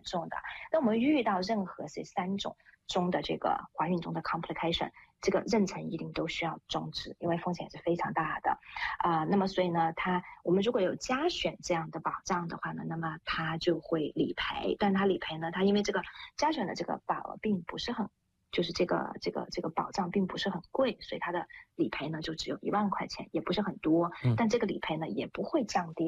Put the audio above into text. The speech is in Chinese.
重的。那我们遇到任何这3种中的这个怀孕中的 complication， 这个妊娠一定都需要终止，因为风险也是非常大的那么所以呢，我们如果有加选这样的保障的话呢，那么它就会理赔。但它理赔呢，它因为这个加选的这个保额并不是很，就是这个保障并不是很贵，所以它的理赔呢就只有1万块钱，也不是很多，但这个理赔呢也不会降低